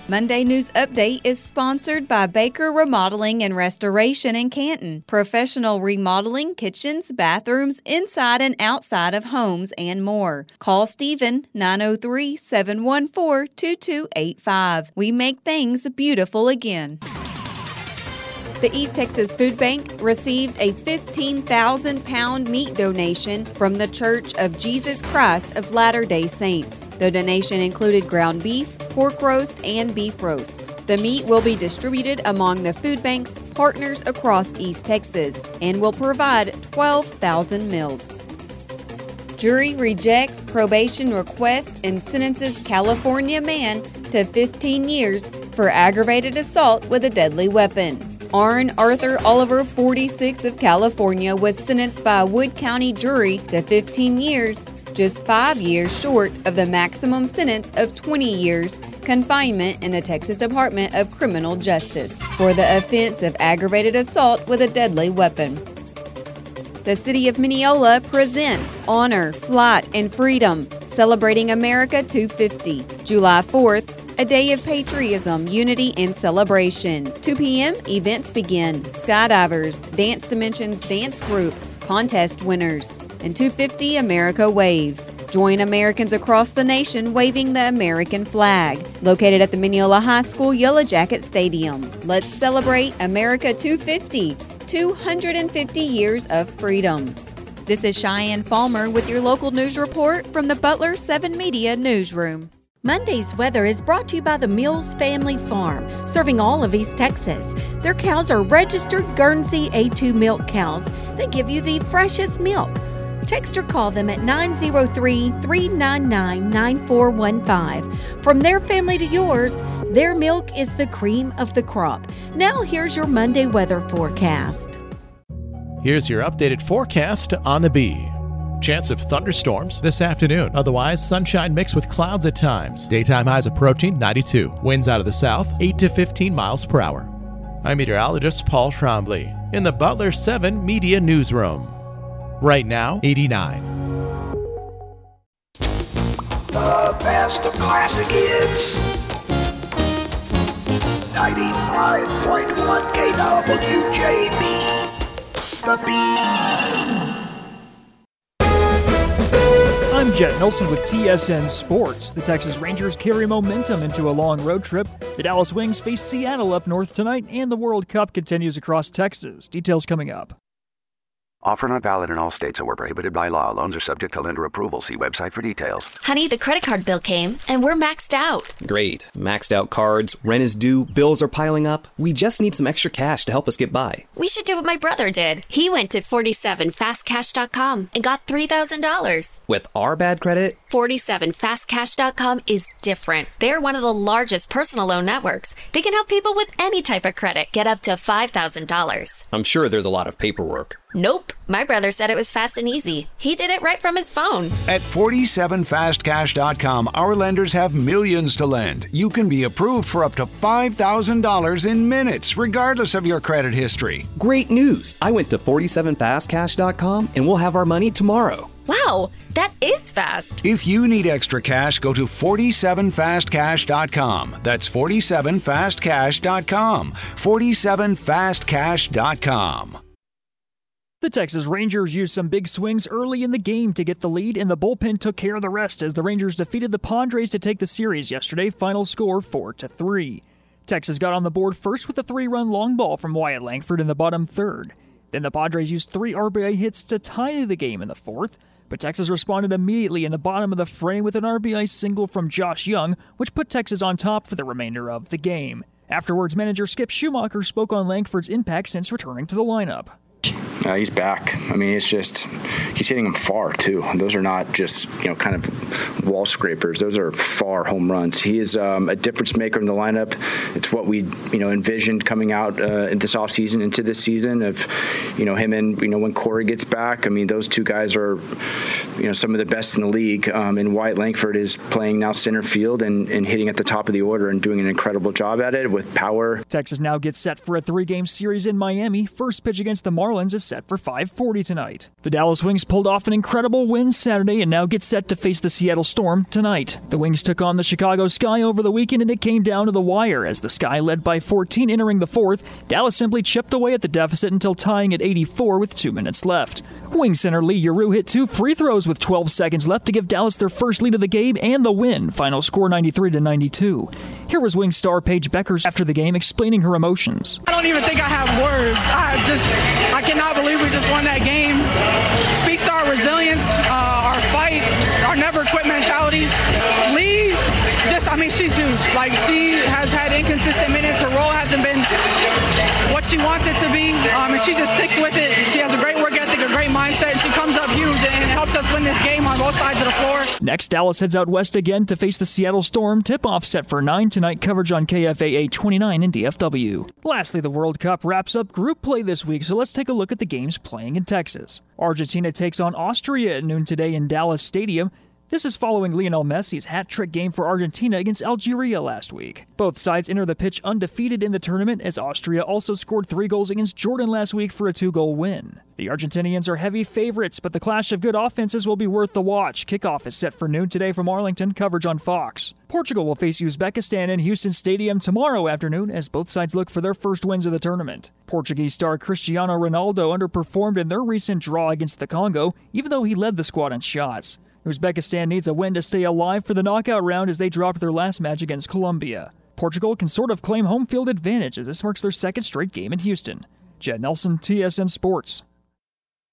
Monday News Update is sponsored by Baker Remodeling and Restoration in Canton. Professional remodeling, kitchens, bathrooms, inside and outside of homes, and more. Call Stephen, 903-714-2285. We make things beautiful again. The East Texas Food Bank received a 15,000-pound meat donation from the Church of Jesus Christ of Latter-day Saints. The donation included ground beef, pork roast, and beef roast. The meat will be distributed among the food bank's partners across East Texas and will provide 12,000 meals. Jury rejects probation request and sentences California man to 15 years for aggravated assault with a deadly weapon. Aaron Arthur Oliver, 46 of California, was sentenced by a Wood County jury to 15 years, just 5 years short of the maximum sentence of 20 years confinement in the Texas Department of Criminal Justice for the offense of aggravated assault with a deadly weapon. The City of Mineola presents Honor, Flight, and Freedom, Celebrating America 250, July 4th, a day of patriotism, unity, and celebration. 2 p.m., events begin. Skydivers, Dance Dimensions Dance Group, contest winners. And 2:50, America waves. Join Americans across the nation waving the American flag. Located at the Mineola High School Yellow Jacket Stadium. Let's celebrate America 250, 250 years of freedom. This is Cheyenne Falmer with your local news report from the Butler 7 Media Newsroom. Monday's weather is brought to you by the Mills Family Farm, serving all of East Texas. Their cows are registered Guernsey A2 milk cows. They give you the freshest milk. Text or call them at 903-399-9415. From their family to yours, their milk is the cream of the crop. Now here's your Monday weather forecast. Here's your updated forecast on the Bee. Chance of thunderstorms this afternoon. Otherwise, sunshine mixed with clouds at times. Daytime highs approaching 92. Winds out of the south, 8 to 15 miles per hour. I'm meteorologist Paul Trombley in the Butler 7 Media Newsroom. Right now, 89. The best of classic hits. 95.1 KWJB. The Bee. I'm Jet Nelson with TSN Sports. The Texas Rangers carry momentum into a long road trip. The Dallas Wings face Seattle up north tonight, and the World Cup continues across Texas. Details coming up. Offer not valid in all states or were prohibited by law. Loans are subject to lender approval. See website for details. Honey, the credit card bill came, and we're maxed out. Great. Maxed out cards, rent is due, bills are piling up. We just need some extra cash to help us get by. We should do what my brother did. He went to 47fastcash.com and got $3,000. With our bad credit? 47fastcash.com is different. They're one of the largest personal loan networks. They can help people with any type of credit get up to $5,000. I'm sure there's a lot of paperwork. Nope. My brother said it was fast and easy. He did it right from his phone. At 47fastcash.com, our lenders have millions to lend. You can be approved for up to $5,000 in minutes, regardless of your credit history. Great news! I went to 47fastcash.com and we'll have our money tomorrow. Wow, that is fast. If you need extra cash, go to 47fastcash.com. That's 47fastcash.com. 47fastcash.com. The Texas Rangers used some big swings early in the game to get the lead, and the bullpen took care of the rest as the Rangers defeated the Padres to take the series yesterday. Final score 4-3. Texas got on the board first with a 3-run long ball from Wyatt Langford in the bottom third. Then the Padres used 3 RBI hits to tie the game in the fourth, but Texas responded immediately in the bottom of the frame with an RBI single from Josh Young, which put Texas on top for the remainder of the game. Afterwards, manager Skip Schumacher spoke on Langford's impact since returning to the lineup. He's back. I mean, it's just, he's hitting them far, too. Those are not just, kind of wall scrapers. Those are far home runs. He is a difference maker in the lineup. It's what we, envisioned coming out in this offseason into this season of, him and, when Corey gets back. I mean, those two guys are, some of the best in the league. And Wyatt Langford is playing now center field and hitting at the top of the order and doing an incredible job at it with power. Texas now gets set for a 3-game series in Miami. First pitch against the Marlins is set set for 5:40 tonight. The Dallas Wings pulled off an incredible win Saturday and now get set to face the Seattle Storm tonight. The Wings took on the Chicago Sky over the weekend and it came down to the wire as the Sky led by 14 entering the fourth. Dallas simply chipped away at the deficit until tying at 84 with 2 minutes left. Wings center Lee Giroux hit 2 free throws with 12 seconds left to give Dallas their first lead of the game and the win. Final score 93-92. Here was Wings star Paige Beckers after the game explaining her emotions. I don't even think I have words. I cannot believe we just won that game. Speaks to our resilience, our fight, our never quit mentality. Lee, she's huge. She has had inconsistent minutes. Her role hasn't been what she wants it to be, and she just sticks with it. She has a great work ethic, a great mindset. She comes up huge and it helps us win this game on both sides of the floor. Next, Dallas heads out west again to face the Seattle Storm. Tip-off set for 9 tonight. Coverage on KFAA 29 in DFW. Lastly, the World Cup wraps up group play this week, so let's take a look at the games playing in Texas. Argentina takes on Austria at noon today in Dallas Stadium. This is following Lionel Messi's hat-trick game for Argentina against Algeria last week. Both sides enter the pitch undefeated in the tournament, as Austria also scored 3 goals against Jordan last week for a 2-goal win. The Argentinians are heavy favorites, but the clash of good offenses will be worth the watch. Kickoff is set for noon today from Arlington, coverage on Fox. Portugal will face Uzbekistan in Houston Stadium tomorrow afternoon as both sides look for their first wins of the tournament. Portuguese star Cristiano Ronaldo underperformed in their recent draw against the Congo, even though he led the squad in shots. Uzbekistan needs a win to stay alive for the knockout round as they dropped their last match against Colombia. Portugal can sort of claim home field advantage as this marks their second straight game in Houston. Jed Nelson, TSN Sports.